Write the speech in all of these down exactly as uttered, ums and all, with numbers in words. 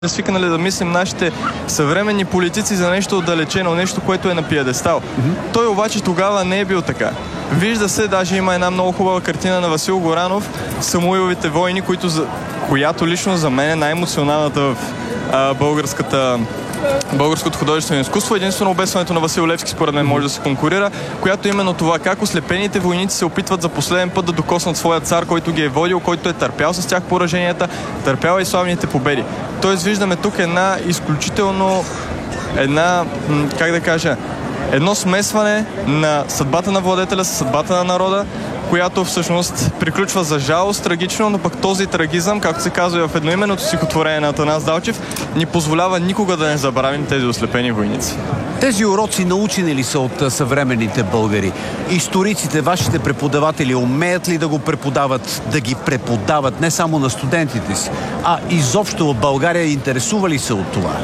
свикнали да мислим нашите съвременни политици за нещо отдалечено, нещо, което е на пиедестал. Mm-hmm. Той обаче тогава не е бил така. Вижда се, даже има една много хубава картина на Васил Горанов, Самуиловите войни, които за... която лично за мен е най-емоционалната в а, българската... българското художествено изкуство. Единствено обесването на Васил Левски според мен може да се конкурира, която именно това, как ослепените войници се опитват за последен път да докоснат своя цар, който ги е водил, който е търпял с тях пораженията, търпял и славните победи. Тоест виждаме тук една изключително една, как да кажа, едно смесване на съдбата на владетеля с съдбата на народа, която всъщност приключва за жалост трагично, но пък този трагизъм, както се казва и в едноименното стихотворение на Атанас Далчев, ни позволява никога да не забравим тези ослепени войници. Тези уроци научени ли са от съвременните българи? Историците, вашите преподаватели, умеят ли да го преподават, да ги преподават не само на студентите си, а изобщо в България интересува ли се от това?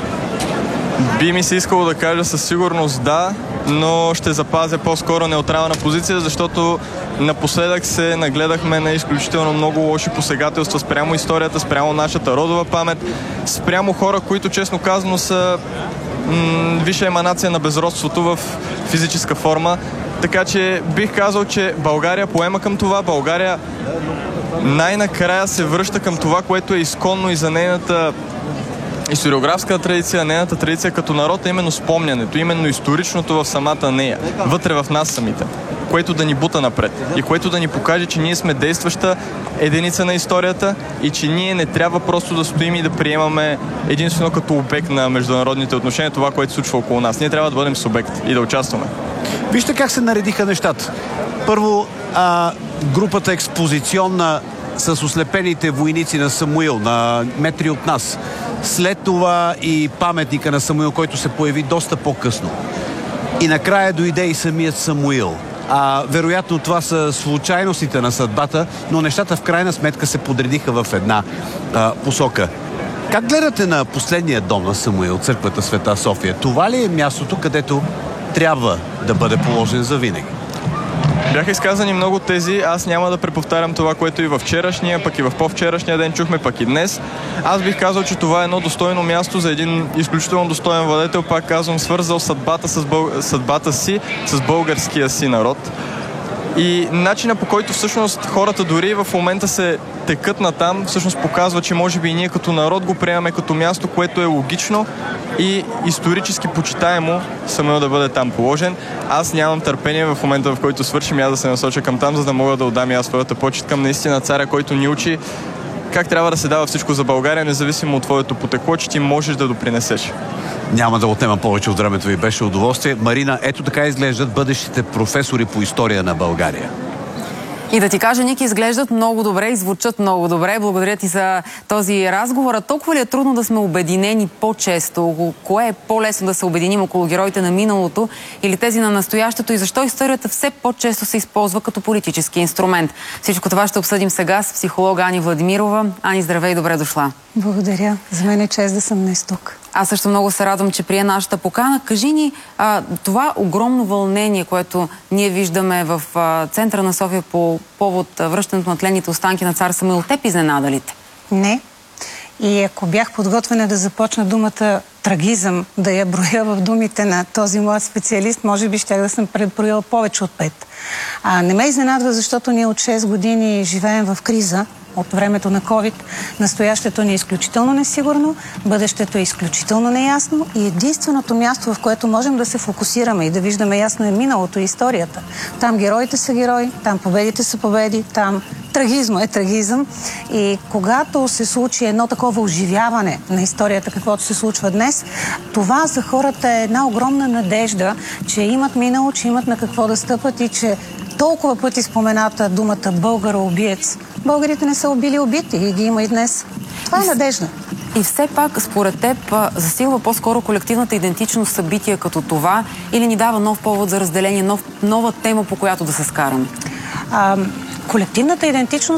Би ми се искало да кажа със сигурност да, но ще запазя по-скоро неутрална позиция, защото напоследък се нагледахме на изключително много лоши посегателства спрямо историята, спрямо нашата родова памет, спрямо хора, които честно казано са м- висша еманация на безродството в физическа форма. Така че бих казал, че България поема към това, България най-накрая се връща към това, което е изконно и за нейната историографска традиция, нейната традиция като народ е именно спомнянето, именно историчното в самата нея, вътре в нас самите, което да ни бута напред и което да ни покаже, че ние сме действаща единица на историята и че ние не трябва просто да стоим и да приемаме единствено като обект на международните отношения това, което се случва около нас. Ние трябва да бъдем субект и да участваме. Вижте как се наредиха нещата. Първо, а, групата експозиционна с ослепените войници на Самуил, на метри от нас. След това и паметника на Самуил, който се появи доста по-късно. И накрая дойде и самият Самуил. А, вероятно това са случайностите на съдбата, но нещата в крайна сметка се подредиха в една а, посока. Как гледате на последния дом на Самуил, църквата Света София? Това ли е мястото, където трябва да бъде положен за винаги? Бяха изказани много тези, аз няма да преповтарям това, което и във вчерашния, пък и в по-вчерашния ден чухме, пък и днес. Аз бих казал, че това е едно достойно място за един изключително достоен владетел, пак казвам, свързал съдбата, с бъл... съдбата си с българския си народ. И начина, по който всъщност хората дори в момента се текат натам, всъщност показва, че може би и ние като народ го приемаме като място, което е логично и исторически почитаемо Самуил да бъде там положен. Аз нямам търпение в момента, в който свършим, аз да се насоча към там, за да мога да отдам и аз своята почит към наистина царя, който ни учи как трябва да се дава всичко за България, независимо от твоето потекло, че ти можеш да допринесеш. Няма да отнема повече от времето ви, беше удоволствие. Марина, ето така изглеждат бъдещите професори по история на България. И да ти кажа, Ники, изглеждат много добре и звучат много добре. Благодаря ти за този разговор. А толкова ли е трудно да сме обединени по-често? Кое е по-лесно да се обединим около героите на миналото или тези на настоящето? И защо историята все по-често се използва като политически инструмент? Всичко това ще обсъдим сега с психолога Ани Владимирова. Ани, здравей, добре дошла. Благодаря. За мен е чест да съм днес тук. Аз също много се радвам, че прие нашата покана. Кажи ни, а, това огромно вълнение, което ние виждаме в а, центъра на София по повод а, връщането на тленните останки на цар Самуил, теб изненада ли те? Не. И ако бях подготвена да започна думата трагизъм, да я броя в думите на този млад специалист, може би щях да съм предброила повече от пет. А, не ме изненадва, защото ние от шест години живеем в криза от времето на COVID. Настоящето ни е изключително несигурно, бъдещето е изключително неясно и единственото място, в което можем да се фокусираме и да виждаме ясно е миналото и историята. Там героите са герои, там победите са победи, там трагизма е трагизъм. И когато се случи едно такова оживяване на историята, каквото се случва днес, това за хората е една огромна надежда, че имат минало, че имат на какво да стъпат и че толкова пъти спомената думата българоубиец. Българите не са убили убити и ги има и днес. Това е надежда. И все пак, според теб, засилва по-скоро колективната идентичност събития като това или ни дава нов повод за разделение, нов, нова тема, по която да се скараме? А, колективната идентичност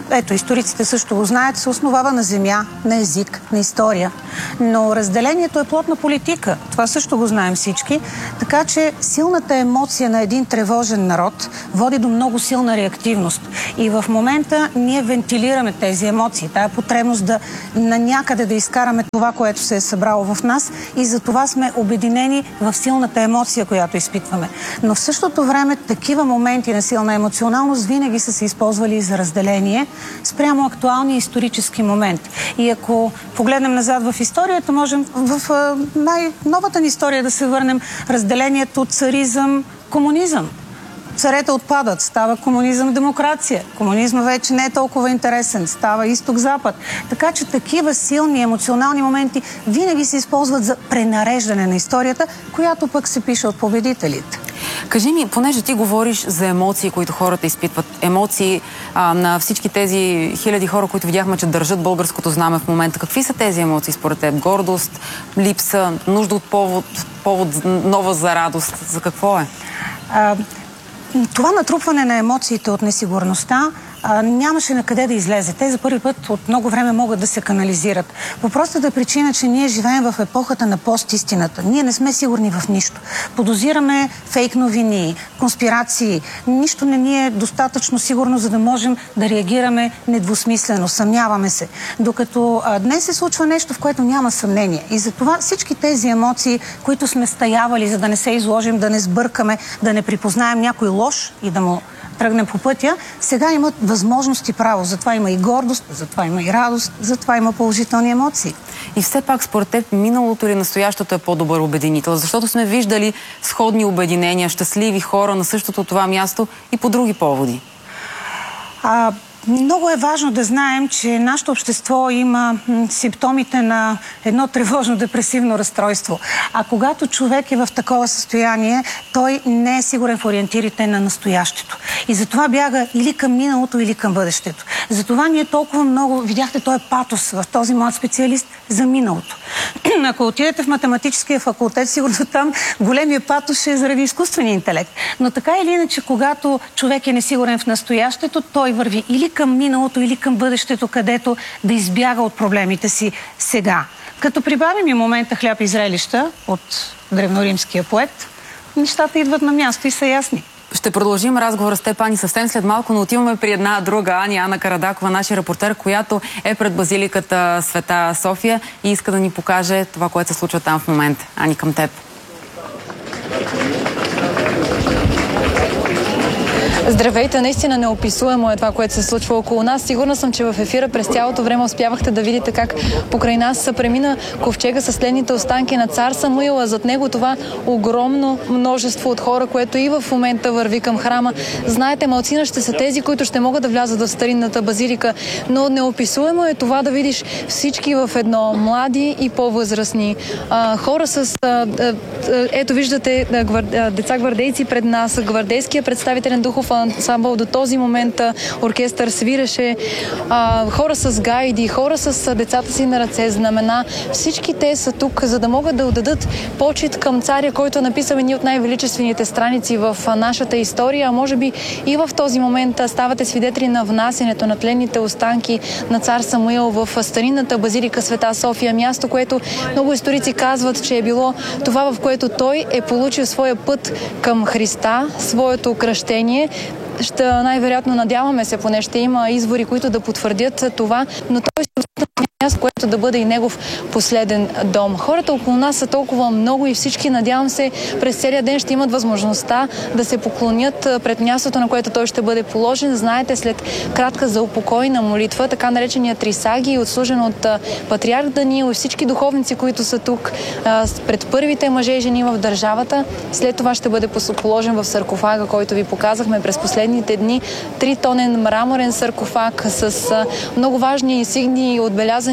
ето, историците също го знаят, се основава на земя, на език, на история. Но разделението е плод на политика. Това също го знаем всички. Така че силната емоция на един тревожен народ води до много силна реактивност. И в момента ние вентилираме тези емоции, тая потребност да на някъде да изкараме това, което се е събрало в нас, и за това сме обединени в силната емоция, която изпитваме. Но в същото време такива моменти на силна емоционалност винаги са се използвали и за разделение спрямо актуалния исторически момент. И ако погледнем назад в историята, можем в най-новата ни история да се върнем разделението царизъм, комунизъм. Царете отпадат, става комунизъм, демокрация. Комунизма вече не е толкова интересен, става изток-запад. Така че такива силни емоционални моменти винаги се използват за пренареждане на историята, която пък се пише от победителите. Кажи ми, понеже ти говориш за емоции, които хората изпитват, емоции а, на всички тези хиляди хора, които видяхме, че държат българското знаме в момента. Какви са тези емоции според теб? Гордост, липса, нужда от повод, повод нова за радост? За какво е? А, това натрупване на емоциите от несигурността а, нямаше на къде да излезе. Те за първи път от много време могат да се канализират. По простата причина, че ние живеем в епохата на постистината. Ние не сме сигурни в нищо. Подозираме фейк новини, конспирации. Нищо не ни е достатъчно сигурно, за да можем да реагираме недвусмислено. Съмняваме се. Докато а, днес се случва нещо, в което няма съмнение. И затова всички тези емоции, които сме стаявали, за да не се изложим, да не сбъркаме, да не припознаем някой лош и да му тръгнем по пътя, сега имат възможност и право. Затова има и гордост, затова има и радост, затова има положителни емоции. И все пак, според теб, миналото или настоящото е по-добър обединител? Защото сме виждали сходни обединения, щастливи хора на същото това място и по други поводи. А, много е важно да знаем, че нашето общество има симптомите на едно тревожно депресивно разстройство. А когато човек е в такова състояние, той не е сигурен в ориентирите на настоящето. И затова бяга или към миналото, или към бъдещето. Затова ние толкова много, видяхте този патос в този млад специалист за миналото. Ако отидете в математическия факултет, сигурно там големия патос ще е заради изкуствения интелект. Но така или иначе, когато човек е несигурен в настоящето, той върви или към миналото, или към бъдещето, където да избяга от проблемите си сега. Като прибавим и момента хляб и зрелища от древноримския поет, нещата идват на място и са ясни. Ще продължим разговора с теб, Ани, съвсем след малко, но отиваме при една друга Ани, Ана Карадакова, нашия репортер, която е пред базиликата Света София и иска да ни покаже това, което се случва там в момента. Ани, към теб. Здравейте, наистина неописуемо е това, което се случва около нас. Сигурна съм, че в ефира през цялото време успявахте да видите как покрай нас премина ковчега с следните останки на цар Самуил, а зад него това огромно множество от хора, което и в момента върви към храма. Знаете, малцина ще са тези, които ще могат да влязат в старинната базилика, но неописуемо е това да видиш всички в едно, млади и по-възрастни. А, хора с... А, а, ето виждате гвар... деца гвардейци пред нас, гвардейския представителен духов ансамбъл до този момент оркестър свиреше, а, хора с гайди, хора с децата си на ръце, знамена. Всички те са тук, за да могат да отдадат почит към царя, който е написал едни от най-величествените страници в нашата история. А може би и в този момент ставате свидетели на внасянето на тленните останки на цар Самуил в старинната базилика Света София, място, което много историци казват, че е било това, в което той е получил своя път към Христа, своето кръщение. Ще, най-вероятно, надяваме се, поне ще има извори, които да потвърдят това, но той се върна място, което да бъде и негов последен дом. Хората около нас са толкова много и всички, надявам се, през целия ден ще имат възможността да се поклонят пред мястото, на което той ще бъде положен. Знаете, след кратка заупокойна молитва, така наречения Трисаги, отслужен от патриарх Даниил и всички духовници, които са тук пред първите мъже и жени в държавата, след това ще бъде положен в саркофага, който ви показахме през последните дни. Тритонен мраморен саркофаг с много важни инсигнии, отбелязани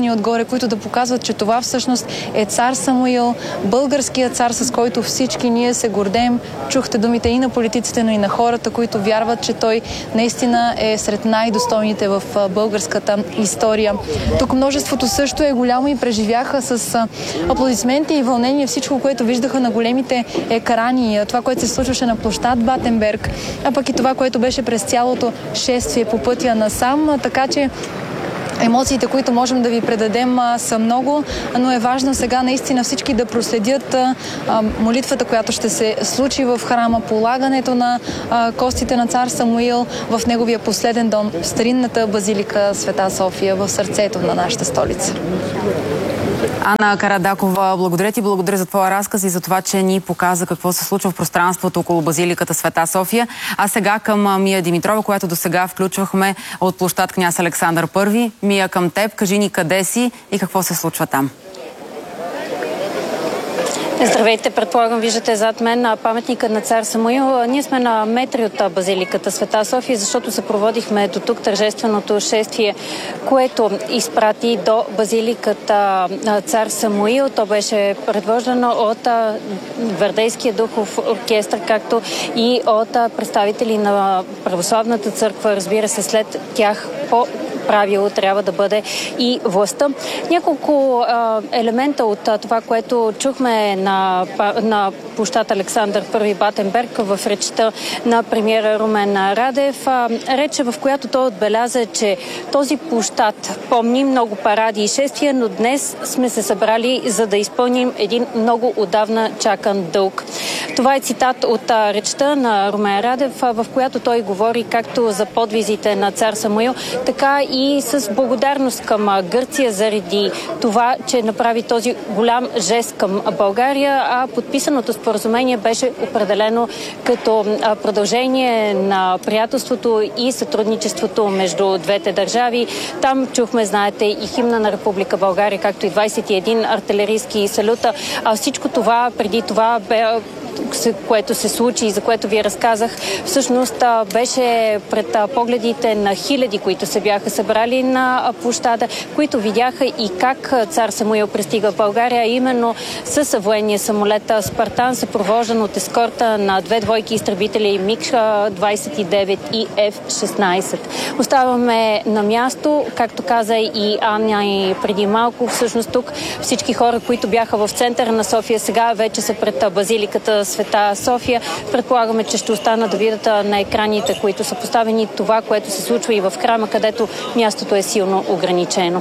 изложени отгоре, които да показват, че това всъщност е цар Самуил, българският цар, с който всички ние се гордеем. Чухте думите и на политиците, но и на хората, които вярват, че той наистина е сред най-достойните в българската история. Тук множеството също е голямо и преживяха с аплодисменти и вълнение всичко, което виждаха на големите екрани, това, което се случваше на площад Батенберг, а пък и това, което беше през цялото шествие по пътя насам, така че емоциите, които можем да ви предадем, са много, но е важно сега наистина всички да проследят молитвата, която ще се случи в храма, полагането на костите на цар Самуил в неговия последен дом в старинната базилика Света София, в сърцето на нашата столица. Ана Карадакова, благодаря ти, благодаря за твоя разказ и за това, че ни показа какво се случва в пространството около базиликата Света София. А сега към Мия Димитрова, която до сега включвахме от площад Княз Александър Първи. Мия, към теб, кажи ни къде си и какво се случва там. Здравейте, предполагам, виждате зад мен на паметника на цар Самуил. Ние сме на метри от базиликата Света София, защото съпроводихме до тук тържественото шествие, което изпрати до базиликата цар Самуил. То беше предвождано от Гвардейския духов оркестър, както и от представители на Православната църква. Разбира се, след тях по правило трябва да бъде и властта. Няколко а, елемента от а, това, което чухме на, на площад Александър Първи Батенберг в речта на премиера Румен Радев. А, реч, в която той отбеляза, че този площад помни много паради и шествия, но днес сме се събрали, за да изпълним един много отдавна чакан дълг. Това е цитат от а, речта на Румен Радев, а, в която той говори както за подвизите на цар Самуил, така и и с благодарност към Гърция заради това, че направи този голям жест към България, а подписаното споразумение беше определено като продължение на приятелството и сътрудничеството между двете държави. Там чухме, знаете, и химна на Република България, както и двадесет и един артилерийски салюта. А всичко това, преди това бе, което се случи и за което ви разказах, всъщност беше пред погледите на хиляди, които се бяха събрали на площада, които видяха и как цар Самуил пристига в България, именно с военния самолет Спартан, съпровождан от ескорта на две двойки изтребители Миг двадесет и девет и Еф шестнадесет. Оставаме на място, както каза и Аня и преди малко, всъщност тук всички хора, които бяха в центъра на София, сега вече са пред базиликата Света София. Предполагаме, че ще останат да видят на екраните, които са поставени, това, което се случва и в храма, където мястото е силно ограничено.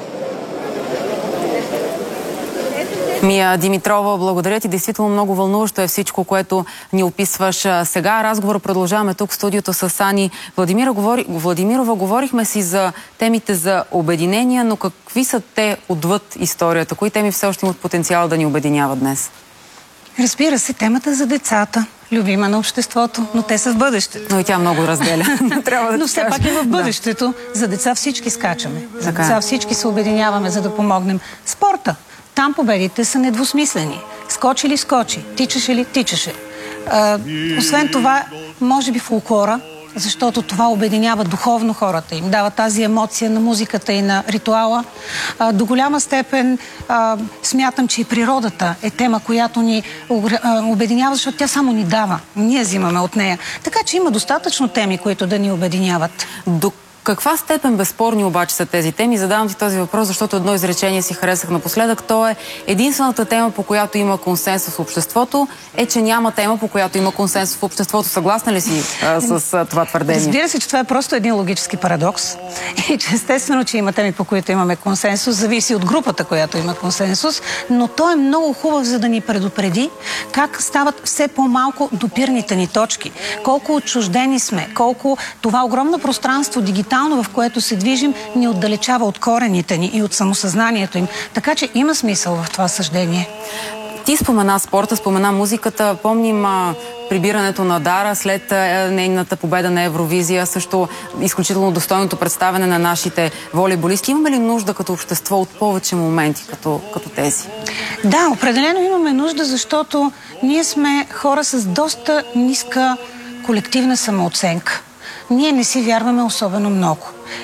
Мия Димитрова, благодаря ти. Действително много вълнуващо е всичко, което ни описваш сега. Разговор продължаваме тук в студиото с Ани Владимира. Говори... Владимирова. Говорихме си за темите за обединения, но какви са те отвъд историята? Кои теми все още имат потенциал да ни обединяват днес? Разбира се, темата за децата, любима на обществото, но те са в бъдещето. Но и тя много разделя. Трябва да но все пак и в бъдещето. Да. За деца всички скачаме. За така. Деца всички се обединяваме, за да помогнем. Спорта. Там победите са недвусмислени. Скочи ли скочи, тичаше ли тичаше. А, освен това, може би фолклора, защото това обединява духовно хората, им дава тази емоция на музиката и на ритуала. А, до голяма степен а, смятам, че и природата е тема, която ни а, обединява, защото тя само ни дава. Ние взимаме от нея. Така че има достатъчно теми, които да ни обединяват. До каква степен безспорни обаче са тези теми? Задавам ти този въпрос, защото едно изречение си харесах напоследък. То е единствената тема, по която има консенсус в обществото, е, че няма тема, по която има консенсус в обществото. Съгласна ли си а, с а, това твърдение? Разбира се, че това е просто един логически парадокс. И че естествено, че има теми, по които имаме консенсус, зависи от групата, която има консенсус, но то е много хубав, за да ни предупреди как стават все по-малко допирните ни точки. Колко отчуждени сме, колко това огромно пространство, дигитално, в което се движим, ни отдалечава от корените ни и от самосъзнанието им. Така че има смисъл в това съждение. Ти спомена спорта, спомена музиката. Помним а, прибирането на Дара след а, нейната победа на Евровизия, също изключително достойното представяне на нашите волейболисти. Имаме ли нужда като общество от повече моменти като, като тези? Да, определено имаме нужда, защото ние сме хора с доста ниска колективна самооценка. ние не си вярваме особено много.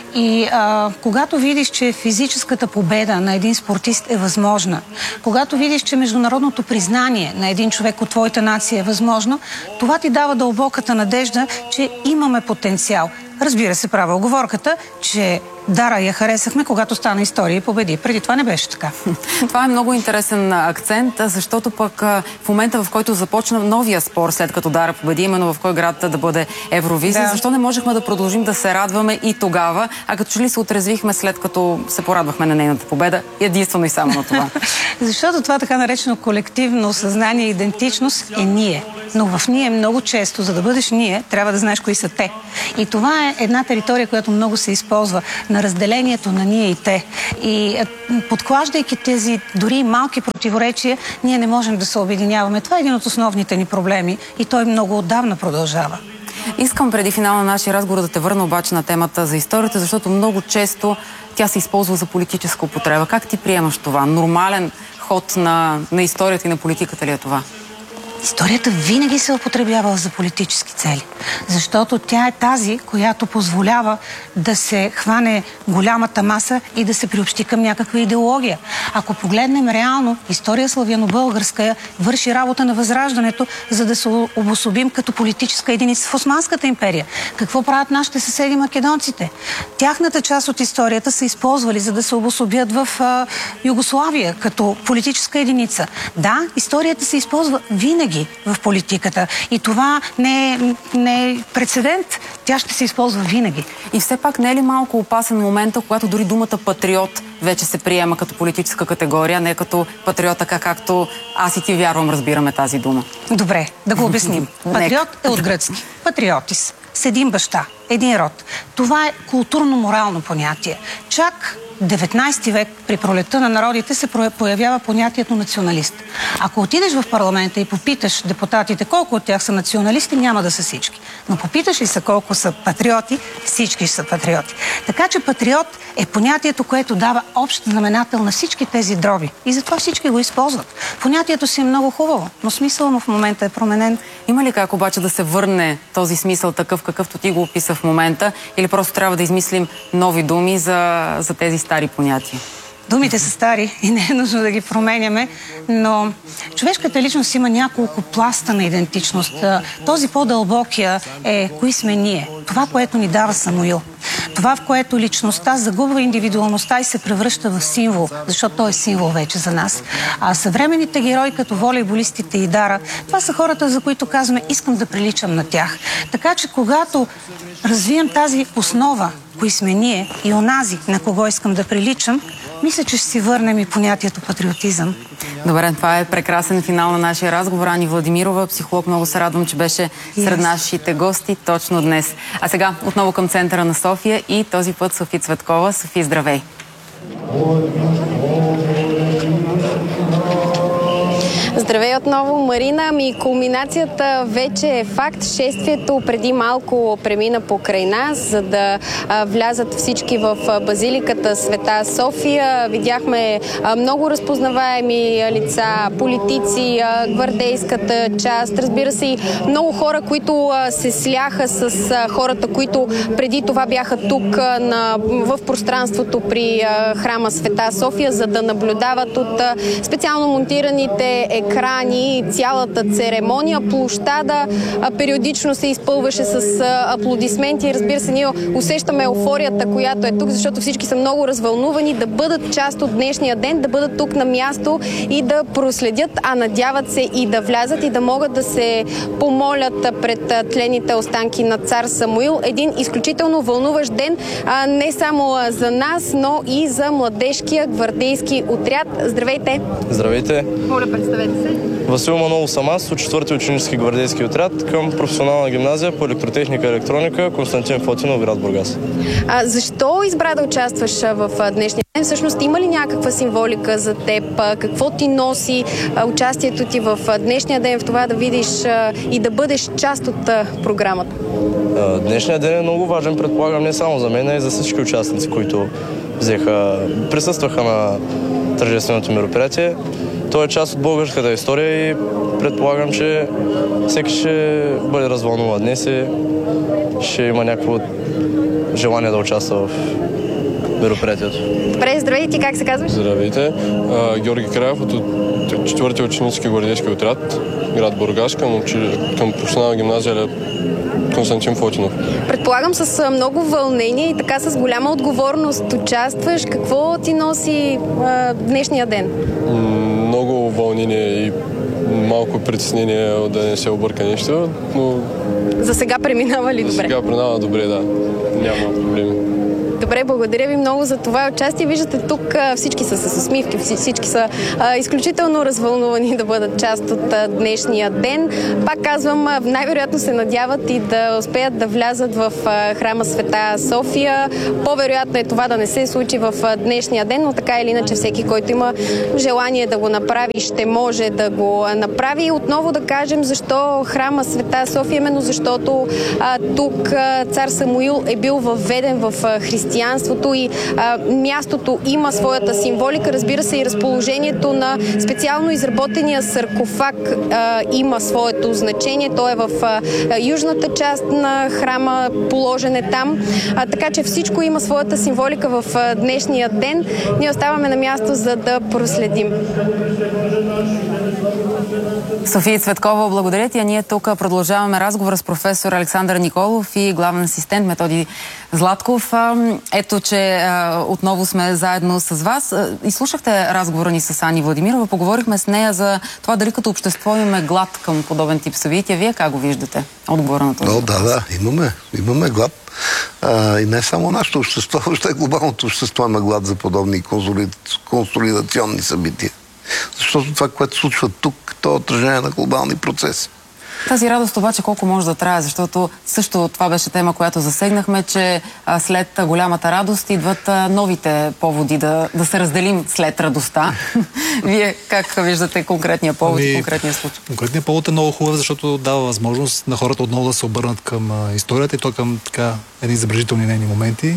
И а, когато видиш, че физическата победа на един спортист е възможна, когато видиш, че международното признание на един човек от твоята нация е възможно, това ти дава дълбоката надежда, че имаме потенциал. Разбира се, права оговорката, че Дара я харесахме, когато стана история и победи. Преди това не беше така. Това е много интересен акцент, защото пък в момента, в който започна новия спор, след като Дара победи, именно в кой град да бъде Евровизия, да. Защо не можехме да продължим да се радваме и тогава, а като че ли се отрезвихме след като се порадвахме на нейната победа, единствено и само на това? Защото това така наречено колективно съзнание и идентичност е ние. Но в ние много често, за да бъдеш ние, трябва да знаеш кои са те. И това е една територия, която много се използва на разделението на ние и те. И подклаждайки тези дори малки противоречия, ние не можем да се обединяваме. Това е един от основните ни проблеми и той много отдавна продължава. Искам преди финал на нашия разговор да те върна обаче на темата за историята, защото много често тя се използва за политическа употреба. Как ти приемаш това? Нормален ход на, на историята и на политиката ли е това? Историята винаги се употребява за политически цели, защото тя е тази, която позволява да се хване голямата маса и да се приобщи към някаква идеология. Ако погледнем реално, история славяно-българска върши работа на Възраждането, за да се обособим като политическа единица в Османската империя. Какво правят нашите съседи македонците? Тяхната част от историята са използвали, за да се обособят в а, Югославия като политическа единица. Да, историята се използва винаги в политиката. И това не е, не е прецедент. Тя ще се използва винаги. И все пак не е ли малко опасен момента, когато дори думата патриот вече се приема като политическа категория, не като патриот, така както аз и ти вярвам, разбираме тази дума? Добре, да го обясним. Патриот е от гръцки. Патриотис. С един баща, един род. Това е културно-морално понятие. Чак деветнайсети век при пролетта на народите се появява понятието националист. Ако отидеш в парламента и попиташ депутатите колко от тях са националисти, няма да са всички. Но попиташ ли са колко са патриоти, всички са патриоти. Така че патриот е понятието, което дава общ знаменател на всички тези дроби. И затова всички го използват. Понятието си е много хубаво, но смисъл му в момента е променен. Има ли как обаче да се върне този смисъл такъв, какъвто ти го описа в момента, или просто трябва да измислим нови думи за, за тези стари понятия? Думите са стари и не е нужно да ги променяме, но човешката личност има няколко пласта на идентичност. Този по-дълбокия е кои сме ние. Това, което ни дава Самуил. Това, в което личността загубва индивидуалността и се превръща в символ, защото той е символ вече за нас. А съвременните герои, като волейболистите и Дара, това са хората, за които казваме, искам да приличам на тях. Така че, когато развием тази основа, кои сме ние и онази, на кого искам да приличам, мисля, че ще си върнем и понятието патриотизъм. Добре, това е прекрасен финал на нашия разговор. Ани Владимирова, психолог, много се радвам, че беше сред yes. нашите гости точно днес. А сега отново към центъра на София и този път Софи Цветкова. Софи, здравей! Здравей отново, Марина. Ами, кулминацията вече е факт. Шествието преди малко премина покрай нас, за да а, влязат всички в а, базиликата Света София. Видяхме а, много разпознаваеми лица, политици, а, гвардейската част, разбира се и много хора, които а, се сляха с а, хората, които преди това бяха тук а, на, в пространството при а, храма Света София, за да наблюдават от а, специално монтираните екрани, цялата церемония. Площада а, периодично се изпълваше с а, аплодисменти. Разбира се, ние усещаме еуфорията, която е тук, защото всички са много развълнувани да бъдат част от днешния ден, да бъдат тук на място и да проследят, а надяват се и да влязат и да могат да се помолят пред тлените останки на цар Самуил. Един изключително вълнуващ ден, а, не само за нас, но и за младежкия гвардейски отряд. Здравейте! Здравейте! Моля, представете се. Васил Манолов съм аз, от четвърти ученически гвардейски отряд към професионална гимназия по електротехника и електроника Константин Фотинов, град Бургас. А защо избра да участваш в днешния ден? Всъщност има ли някаква символика за теб? Какво ти носи участието ти в днешния ден, в това да видиш и да бъдеш част от програмата? Днешният ден е много важен, предполагам, не само за мен, а и за всички участници, които взеха, присъстваха на тържественото мероприятие. той е част от българската история и предполагам, че всеки ще бъде развълнуван днес и ще има някакво желание да участва в мероприятието. Добре, здравейте, как се казваш? Здравейте, а, Георги Краев от четвърти ученически гвардейски отряд, град Бургас, към, учили... към професионална гимназия Константин Фотинов. Предполагам с много вълнение и така с голяма отговорност участваш. Какво ти носи а, днешния ден? Много вълнение и малко притеснение да не се обърка нещо, но... За сега преминава ли добре? За сега преминава добре, да. Няма проблеми. Добре, благодаря ви много за това участие. Виждате, тук всички са с усмивки, всички са а, изключително развълнувани да бъдат част от а, днешния ден. Пак казвам, най-вероятно се надяват и да успеят да влязат в а, храма Света София. По-вероятно е това да не се случи в а, днешния ден, но така или иначе всеки, който има желание да го направи, ще може да го направи. И отново да кажем защо храма Света София, именно защото а, тук а, цар Самуил е бил въведен в а, християнството и а, мястото има своята символика. Разбира се, и разположението на специално изработения саркофаг а, има своето значение. Той е в а, южната част на храма, положен е там. А, така че всичко има своята символика в а, днешния ден. Ние оставаме на място, за да проследим. София Цветкова, благодаря ти. А ние тук продължаваме разговора с професор Александър Николов и главен асистент Методи Златков. Ето, че отново сме заедно с вас. Изслушахте разговора ни с Ани Владимирова. Поговорихме с нея за това дали като общество имаме глад към подобен тип събития. Вие как го виждате? Отговора на този. О, да, да, имаме. Имаме глад. А, и не само нашето общество, въобще глобалното общество има глад за подобни консолидационни събития. Защото това, което случва тук, то е отражение на глобални процеси. Тази радост обаче колко може да трае, защото също това беше тема, която засегнахме, че а, след голямата радост идват а, новите поводи да, да се разделим след радостта. Вие как виждате конкретния повод и конкретния случай? Конкретният повод е много хубав, защото дава възможност на хората отново да се обърнат към а, историята и то към така едни забележителни нейни моменти.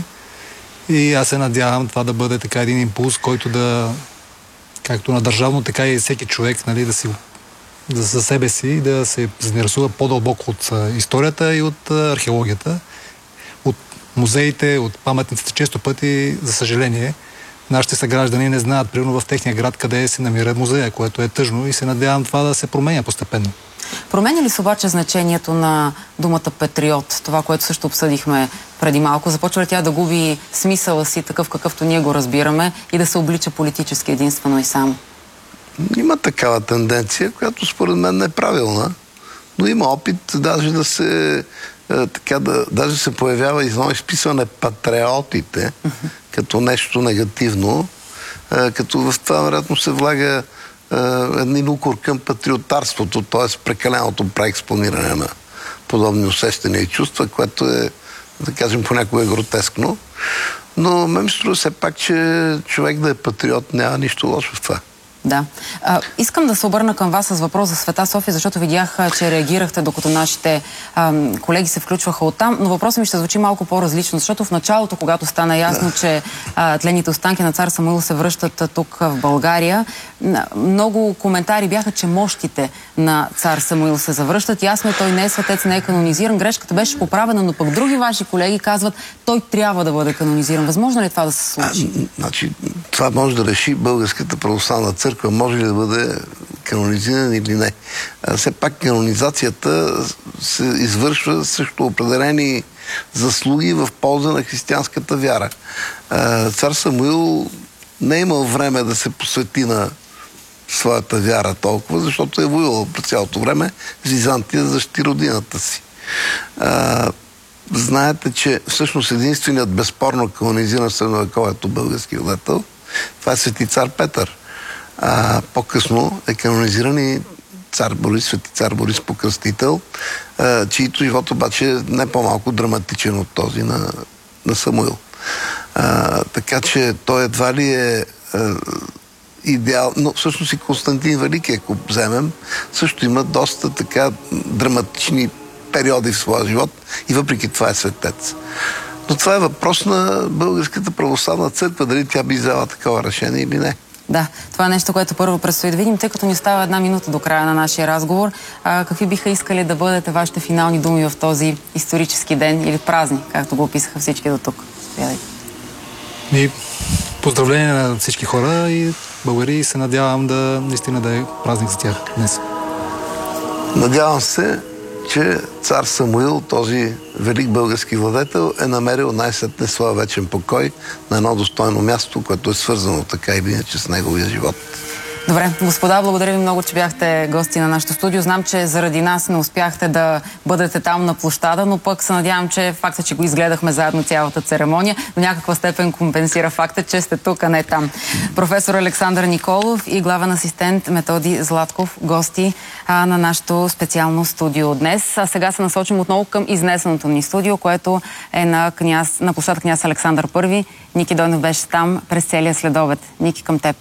И аз се надявам това да бъде така един импулс, който да, както на държавно, така и всеки човек, нали, да си за себе си да се заинтересува по-дълбоко от а, историята и от а, археологията, от музеите, от паметниците. Често пъти, за съжаление, нашите съграждани не знаят, примерно в техния град, къде се намира музея, което е тъжно и се надявам това да се променя постепенно. Променя ли се обаче значението на думата патриот? Това, което също обсъдихме преди малко. Започва ли тя да губи смисъла си, такъв какъвто ние го разбираме, и да се облича политически единствено и само? Има такава тенденция, която според мен не е правилна, но има опит даже да се е, така да, даже се появява едно изписване патриотите uh-huh. като нещо негативно, е, като в това вероятно се влага е, един укор към патриотарството, т.е. прекаленото преекспониране на подобни усещания и чувства, което е, да кажем, понякога е гротескно. Но ме ми струва все пак, че човек да е патриот няма нищо лошо в това. Да. А, искам да се обърна към вас с въпрос за Света София, защото видях, че реагирахте, докато нашите а, колеги се включваха оттам, но въпросът ми ще звучи малко по-различно, защото в началото, когато стана ясно, че а, тлените останки на цар Самуил се връщат а, тук в България, много коментари бяха, че мощите на цар Самуил се завръщат. Ясно е, той не е светец, не е канонизиран. Грешката беше поправена, но пък други ваши колеги казват, той трябва да бъде канонизиран. Възможно ли това да се случи? А, значи, това може да реши Българската православна църква. Може ли да бъде канонизиран или не. А, все пак канонизацията се извършва срещу определени заслуги в полза на християнската вяра. А, цар Самуил не е имал време да се посвети на своята вяра толкова, защото е воювал през цялото време с Византия да защити родината си. А, знаете, че всъщност единственият безспорно канонизиран средновековието български владетел, това е свети цар Петър. А, по-късно е канонизиран и цар Борис, свети цар Борис Покръстител, а, чието живот обаче е не по-малко драматичен от този на, на Самуил. А, така че той едва ли е а, идеал, но всъщност и Константин Велики, ако вземем, също има доста така драматични периоди в своя живот и въпреки това е светец. Но това е въпрос на Българската православна църква, дали тя би взела такова решение или не. Да, това е нещо, което първо предстои да видим, тъй като ни остава една минута до края на нашия разговор. А, какви биха искали да бъдете вашите финални думи в този исторически ден или празник, както го описаха всички до тук? И поздравление на всички хора и българи и се надявам да наистина да е празник за тях днес. Надявам се, че цар Самуил, този велик български владетел, е намерил най-сетне своя вечен покой на едно достойно място, което е свързано така или иначе с неговия живот. Добре, господа, благодаря ви много, че бяхте гости на нашото студио. Знам, че заради нас не успяхте да бъдете там на площада, но пък се надявам, че факта, че го изгледахме заедно цялата церемония, до някаква степен компенсира факта, че сте тук, а не там. Професор Александър Николов и главен асистент Методи Златков, гости а, на нашото специално студио днес. А сега се насочим отново към изнесеното ни студио, което е на, княз, на площад Княз Александър Първи. Ники Дойнов беше там през целия следобед. Ники, към теб.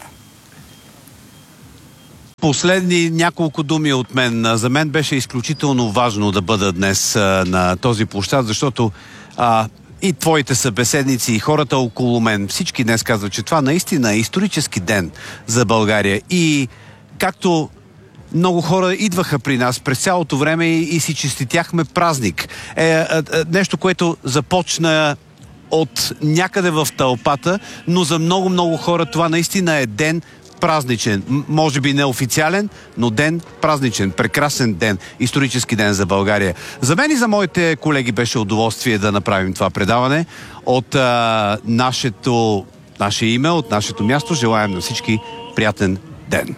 Последни няколко думи от мен. За мен беше изключително важно да бъда днес а, на този площад, защото а, и твоите събеседници, и хората около мен, всички днес казват, че това наистина е исторически ден за България. И както много хора идваха при нас през цялото време и, и си честитяхме празник. Е, е, е, нещо, което започна от някъде в тълпата, но за много-много хора това наистина е ден празничен, може би неофициален, но ден празничен, прекрасен ден, исторически ден за България. За мен и за моите колеги беше удоволствие да направим това предаване. От а, нашето, наше име, от нашето място, желаем на всички приятен ден.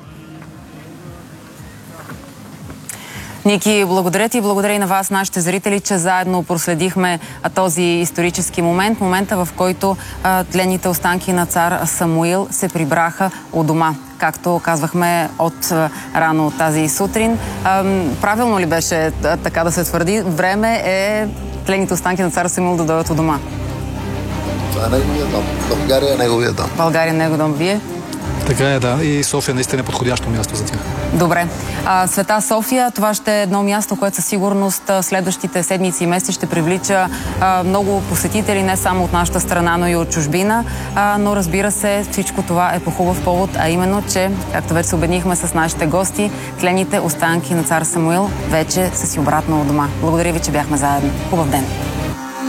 Ники, благодаря ти и благодаря и на вас, нашите зрители, че заедно проследихме този исторически момент, момента в който а, тленните останки на цар Самуил се прибраха у дома, както казвахме от а, рано тази сутрин. А, правилно ли беше а, така да се твърди? Време е тленните останки на цар Самуил да дойдат у дома. Това е неговия дом. България е неговия дом. България е неговия дом. Вие? Така е, да. И София наистина е подходящо място за тях. Добре. А, Света София, това ще е едно място, което със сигурност следващите седмици и месеци ще привлича а, много посетители, не само от нашата страна, но и от чужбина. А, но разбира се, всичко това е по хубав повод, а именно, че, както вече се убедихме с нашите гости, тлените останки на цар Самуил вече са си обратно у дома. Благодаря ви, че бяхме заедно. Хубав ден!